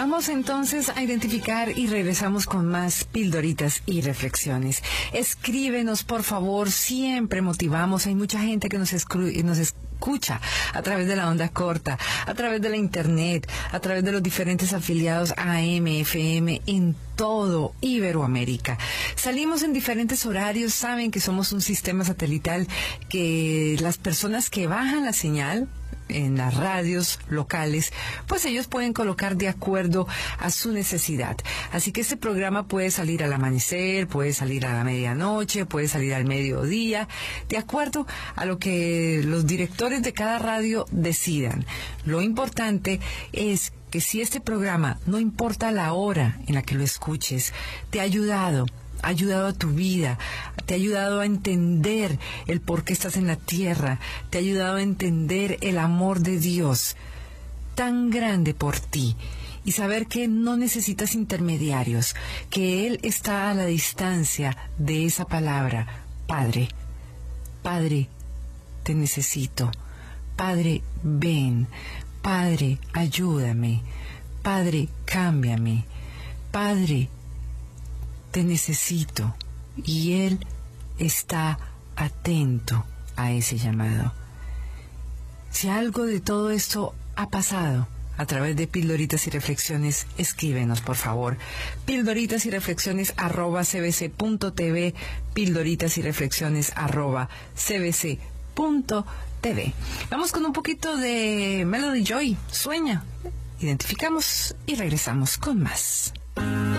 Vamos entonces a identificar y regresamos con más pildoritas y reflexiones. Escríbenos, por favor, siempre motivamos. Hay mucha gente que nos escucha a través de la onda corta, a través de la internet, a través de los diferentes afiliados AM, FM, en todo Iberoamérica. Salimos en diferentes horarios, saben que somos un sistema satelital que las personas que bajan la señal en las radios locales, pues ellos pueden colocar de acuerdo a su necesidad. Así que este programa puede salir al amanecer, puede salir a la medianoche, puede salir al mediodía, de acuerdo a lo que los directores de cada radio decidan. Lo importante es que si este programa, no importa la hora en la que lo escuches, te ha ayudado a tu vida, te ha ayudado a entender el por qué estás en la tierra, te ha ayudado a entender el amor de Dios tan grande por ti y saber que no necesitas intermediarios, que Él está a la distancia de esa palabra. Padre, Padre, te necesito. Padre, ven. Padre, ayúdame. Padre, cámbiame. Padre, te necesito, y Él está atento a ese llamado. Si algo de todo esto ha pasado a través de Pildoritas y Reflexiones, escríbenos, por favor. Pildoritas y Reflexiones @cbc.tv, Pildoritas y Reflexiones @cbc.tv. Vamos con un poquito de Melody Joy, Sueña. Identificamos y regresamos con más.